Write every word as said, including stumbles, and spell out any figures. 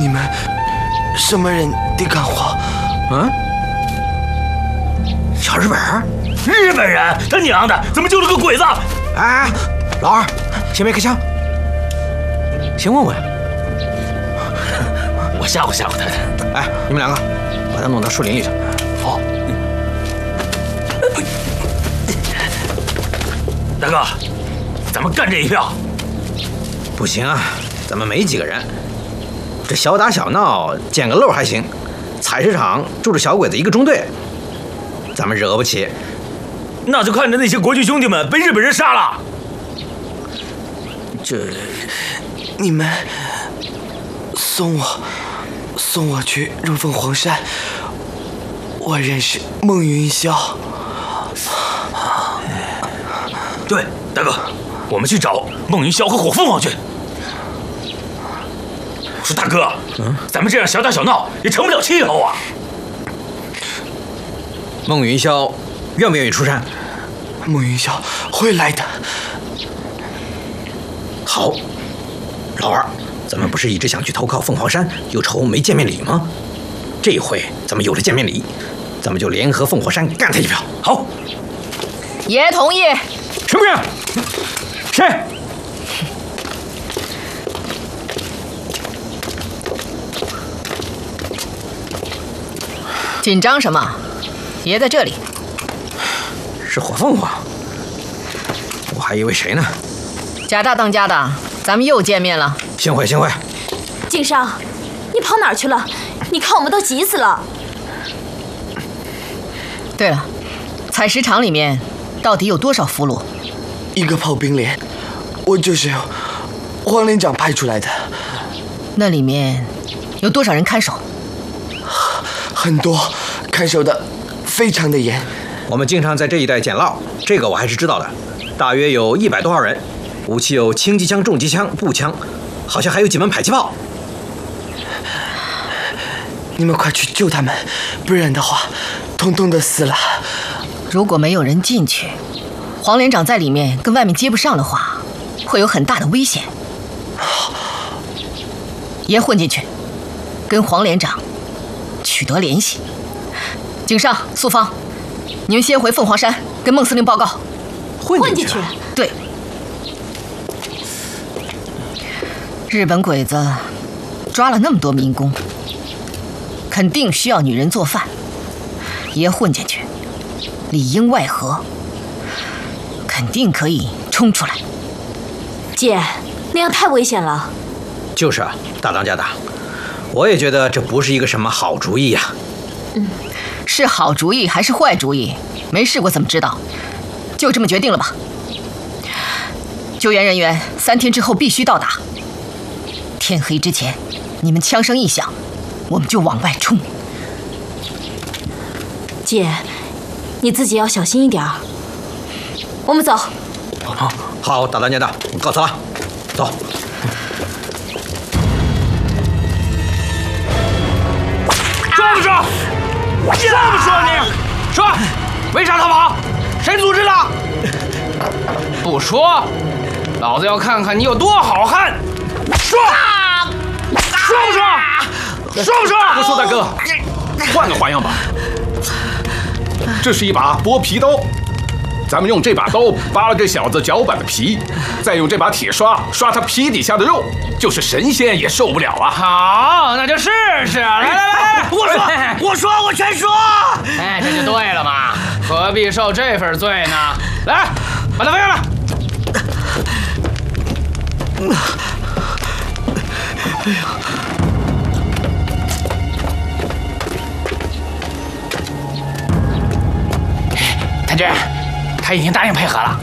你们什么人的干活？ 嗯？小日本人？ 日本人？他娘的，怎么救了个鬼子？ 哎，老二，先别开枪，先问问。 我吓唬吓唬他的。 哎，你们两个，把他弄到树林里去。 好。大哥，咱们干这一票。 不行啊，咱们没几个人，这小打小闹捡个漏还行，采石场住着小鬼子一个中队，咱们惹不起。 那就看着那些国军兄弟们被日本人杀了。 这，你们送我送我去入凤凰山，我认识孟云霄。 对，大哥，我们去找孟云霄和火凤凰去。我说大哥，嗯，咱们这样小打小闹也成不了气候啊。 孟云霄愿不愿意出山？ 孟云霄会来的。 好，老二，咱们不是一直想去投靠凤凰山，又愁没见面礼吗？这一回咱们有了见面礼，咱们就联合凤凰山干他一票。好， 爷同意。 什么人？谁？ 紧张什么？爷在这里。 是火凤凰，我还以为谁呢？ 贾大当家的，咱们又见面了。 幸会幸会。 敬上，你跑哪儿去了？你看我们都急死了。 对了，采石场里面到底有多少俘虏？ 一个炮兵连，我就是黄连长派出来的。 那里面有多少人看守？ 很多，看守的非常的严。 我们经常在这一带捡漏，这个我还是知道的。大约有一百多号人，武器有轻机枪、重机枪、步枪，好像还有几门迫击炮。 你们快去救他们，不然的话，统统的死了。 如果没有人进去，黄连长在里面跟外面接不上的话，会有很大的危险。爷混进去，跟黄连长取得联系。井上、素芳，你们先回凤凰山跟孟司令报告。 混进去？ 对。日本鬼子抓了那么多民工，肯定需要女人做饭。爷混进去，里应外合，肯定可以冲出来。 姐，那样太危险了。 就是啊，大当家的，我也觉得这不是一个什么好主意呀、啊。 嗯，是好主意还是坏主意？没试过怎么知道？就这么决定了吧。救援人员三天之后必须到达。天黑之前，你们枪声一响，我们就往外冲。 姐，你自己要小心一点儿。我们走。 好，好，大当家的，我告辞了，走。 说不说？说不说你？ 说，为啥逃跑？谁组织的？不说，老子要看看你有多好汉。说，说不说？说不说？ 不说，大哥，换个花样吧。这是一把剥皮刀，咱们用这把刀扒了这小子脚板的皮，再用这把铁刷刷他皮底下的肉，就是神仙也受不了啊！ 好，那就试试。来来来来， 我说，我说，我全说。 哎，这就对了嘛，何必受这份罪呢？来，把他放下来。 哎呀！ 太君，他已经答应配合了。